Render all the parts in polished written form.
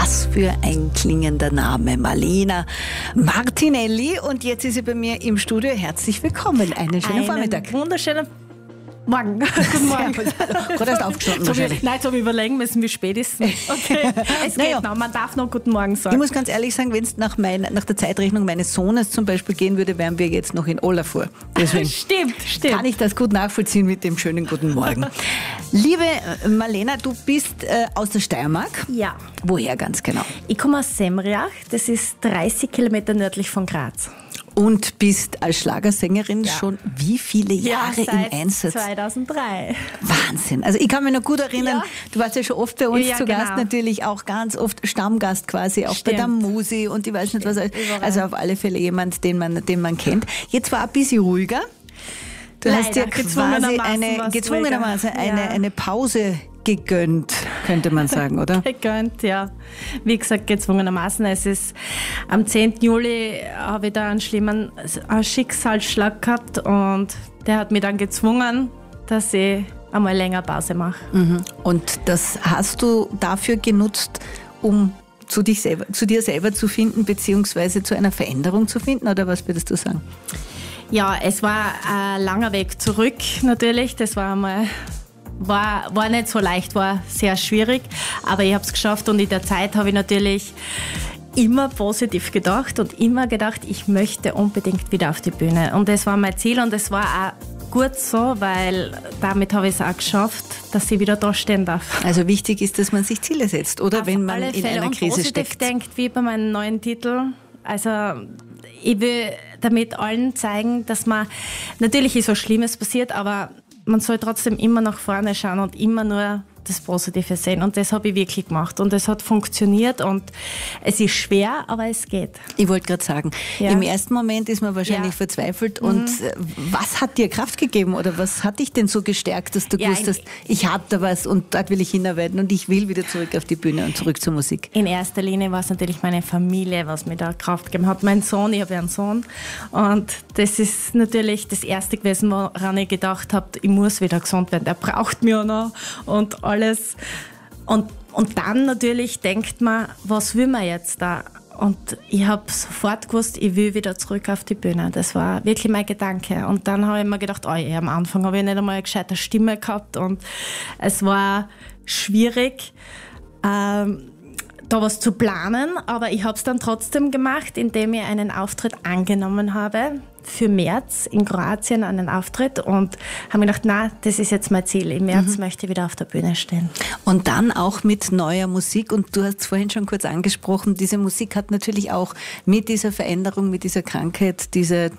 Was für ein klingender Name. Marlena Martinelli. Und jetzt ist sie bei mir im Studio. Herzlich willkommen. Einen schönen Vormittag. Wunderschönen Morgen. Guten Morgen. Gerade erst aufgestanden wahrscheinlich. Nein, jetzt habe ich überlegen müssen, wie spät ist es. Okay, es geht noch. Man darf noch Guten Morgen sagen. Ich muss ganz ehrlich sagen, wenn es nach der Zeitrechnung meines Sohnes zum Beispiel gehen würde, wären wir jetzt noch in Olafur. Deswegen Stimmt. kann ich das gut nachvollziehen mit dem schönen Guten Morgen. Liebe Marlena, du bist aus der Steiermark. Ja. Woher ganz genau? Ich komme aus Semriach. Das ist 30 Kilometer nördlich von Graz. Und bist als Schlagersängerin schon wie viele Jahre im Einsatz? 2003. Wahnsinn. Also ich kann mich noch gut erinnern, Ja. Du warst ja schon oft bei uns zu Gast, genau. natürlich auch ganz oft Stammgast quasi, auch bei Stimmt. der Musi und ich weiß nicht was. Überall. Also auf alle Fälle jemand, den man kennt. Jetzt war ein bisschen ruhiger. Du hast dir Leider, quasi gezwungenermaßen war's ruhiger. eine Pause gegönnt, könnte man sagen, oder? Gegönnt, ja. Wie gesagt, gezwungenermaßen. Es ist am 10. Juli habe ich da einen schlimmen Schicksalsschlag gehabt und der hat mich dann gezwungen, dass ich einmal länger Pause mache. Und das hast du dafür genutzt, um zu dir selber zu finden, beziehungsweise zu einer Veränderung zu finden, oder was würdest du sagen? Ja, es war ein langer Weg zurück natürlich. Das war einmal war nicht so leicht, war sehr schwierig, aber ich habe es geschafft und in der Zeit habe ich natürlich immer positiv gedacht und immer gedacht, ich möchte unbedingt wieder auf die Bühne. Und das war mein Ziel und es war auch gut so, weil damit habe ich es auch geschafft, dass ich wieder da stehen darf. Also wichtig ist, dass man sich Ziele setzt, oder? Auf Wenn man alle in Fälle einer und Krise positiv steckt. denkt, wie bei meinem neuen Titel. Also ich will damit allen zeigen, dass man, natürlich ist was Schlimmes passiert, aber man soll trotzdem immer nach vorne schauen und immer nur das Positive sehen. Und das habe ich wirklich gemacht. Und es hat funktioniert und es ist schwer, aber es geht. Ich wollte gerade sagen, Ja. im ersten Moment ist man wahrscheinlich verzweifelt. Und was hat dir Kraft gegeben oder was hat dich denn so gestärkt, dass du gewusst hast, ich habe da was und dort will ich hinarbeiten und ich will wieder zurück auf die Bühne und zurück zur Musik? In erster Linie war es natürlich meine Familie, was mir da Kraft gegeben hat. Mein Sohn, ich habe ja einen Sohn. Und das ist natürlich das Erste gewesen, woran ich gedacht habe, ich muss wieder gesund werden. Der braucht mich auch noch und alles. Und dann natürlich denkt man, was will man jetzt da? Und ich habe sofort gewusst, ich will wieder zurück auf die Bühne. Das war wirklich mein Gedanke. Und dann habe ich mir gedacht, am Anfang habe ich nicht einmal eine gescheite Stimme gehabt und es war schwierig, da was zu planen, aber ich habe es dann trotzdem gemacht, indem ich einen Auftritt angenommen habe für März in Kroatien, einen Auftritt und habe mir gedacht, na, das ist jetzt mein Ziel. Im März möchte ich wieder auf der Bühne stehen. Und dann auch mit neuer Musik. Und du hast es vorhin schon kurz angesprochen, diese Musik hat natürlich auch mit dieser Veränderung, mit dieser Krankheit, dieser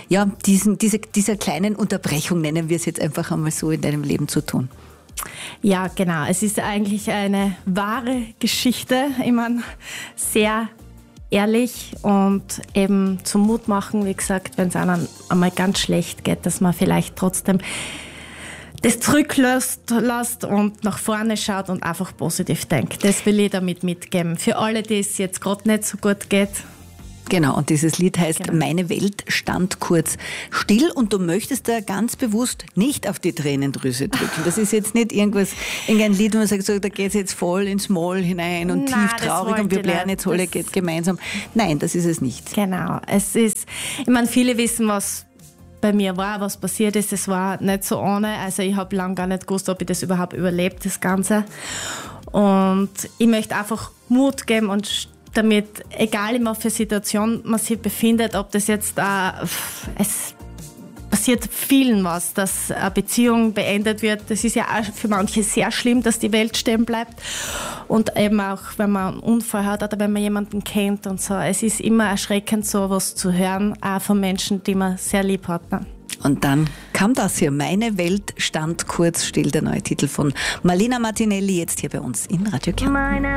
kleinen Unterbrechung, nennen wir es jetzt einfach einmal so, in deinem Leben zu tun. Ja, genau. Es ist eigentlich eine wahre Geschichte. Ich meine, sehr ehrlich und eben zum Mut machen, wie gesagt, wenn es einem einmal ganz schlecht geht, dass man vielleicht trotzdem das zurücklässt und nach vorne schaut und einfach positiv denkt. Das will ich damit mitgeben. Für alle, die es jetzt gerade nicht so gut geht. Genau, und dieses Lied heißt Genau. Meine Welt stand kurz still und du möchtest da ganz bewusst nicht auf die Tränendrüse drücken. Das ist jetzt nicht irgendein Lied, wo man sagt, so, da geht es jetzt voll ins Moll hinein und Nein, tief das traurig und wollte wir ich bleiben nicht. jetzt alle gemeinsam. Nein, das ist es nicht. Genau. Es ist, ich meine, viele wissen, was bei mir war, was passiert ist. Es war nicht so ohne. Also ich habe lange gar nicht gewusst, ob ich das überhaupt überlebt, das Ganze. Und ich möchte einfach Mut geben und damit, egal in welcher Situation man sich befindet, ob das jetzt, es passiert vielen was, dass eine Beziehung beendet wird. Das ist ja auch für manche sehr schlimm, dass die Welt stehen bleibt. Und eben auch, wenn man einen Unfall hat oder wenn man jemanden kennt und so. Es ist immer erschreckend, so was zu hören, auch von Menschen, die man sehr lieb hat. Ne? Und dann kam das hier, Meine Welt stand kurz still, der neue Titel von Marlena Martinelli, jetzt hier bei uns in Radio Kärnten.